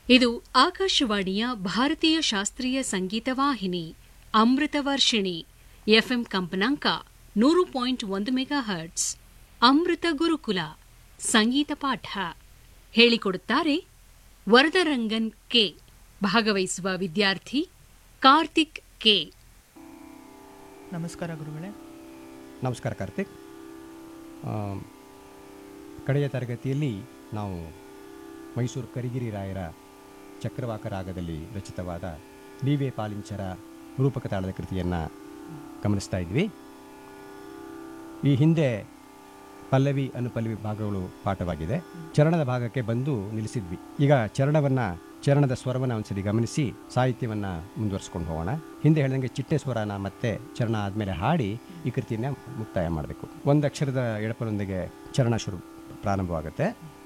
ಇದು ಆಕಾಶವಾಣಿಯ ಭಾರತೀಯ ಶಾಸ್ತ್ರೀಯ ಸಂಗೀತ ವಾಹಿನಿ ಅಮೃತವರ್ಷಿಣಿ ಎಫ್ಎಂ ಕಂಪನಾಂಕ 100.1 ಮೆಗಾಹರ್ಟ್ಸ್. ಅಮೃತ ಗುರುಕುಲ ಸಂಗೀತ ಪಾಠ ಹೇಳಿಕೊಡುತ್ತಾರೆ ವರದರಂಗನ್ ಕೆ. ಭಾಗವಹಿಸುವ ವಿದ್ಯಾರ್ಥಿ ಕಾರ್ತಿಕ್ ಕೆ. ನಮಸ್ಕಾರ ಗುರುಗಳೇ. ನಮಸ್ಕಾರ ಕಾರ್ತಿಕ್. ಕಡೆಯ ತರಗತಿಯಲ್ಲಿ ನಾವು ಮೈಸೂರು ಕರಿಗಿರಿ ರಾಯರ ಚಕ್ರವಾಕ ರಾಗದಲ್ಲಿ ರಚಿತವಾದ ನೀವೇ ಪಾಲಿಂಚರ ರೂಪಕ ತಾಳದ ಕೃತಿಯನ್ನು ಗಮನಿಸ್ತಾ ಇದ್ವಿ. ಈ ಹಿಂದೆ ಪಲ್ಲವಿ ಅನುಪಲ್ಲವಿ ಭಾಗಗಳು ಪಾಠವಾಗಿದೆ. ಚರಣದ ಭಾಗಕ್ಕೆ ಬಂದು ನಿಲ್ಲಿಸಿದ್ವಿ. ಈಗ ಚರಣದ ಸ್ವರವನ್ನು ಒಂದ್ಸಲಿ ಗಮನಿಸಿ ಸಾಹಿತ್ಯವನ್ನು ಮುಂದುವರಿಸ್ಕೊಂಡು ಹೋಗೋಣ. ಹಿಂದೆ ಹೇಳಿದಂಗೆ ಚಿಟ್ಟೆ ಸ್ವರನ ಮತ್ತೆ ಚರಣ ಆದಮೇಲೆ ಹಾಡಿ ಈ ಕೃತಿಯನ್ನು ಮುಕ್ತಾಯ ಮಾಡಬೇಕು. ಒಂದು ಅಕ್ಷರದ ಎಡಪನೊಂದಿಗೆ ಚರಣ ಪ್ರಾರಂಭವಾಗುತ್ತೆ.